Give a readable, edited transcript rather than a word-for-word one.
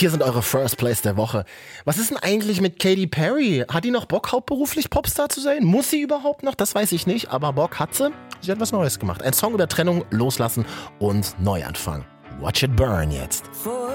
hier sind eure First Plays der Woche. Was ist denn eigentlich mit Katy Perry? Hat die noch Bock, hauptberuflich Popstar zu sein? Muss sie überhaupt noch? Das weiß ich nicht, aber Bock hat sie. Sie hat was Neues gemacht. Ein Song über Trennung, Loslassen und Neuanfang. Watch it burn jetzt.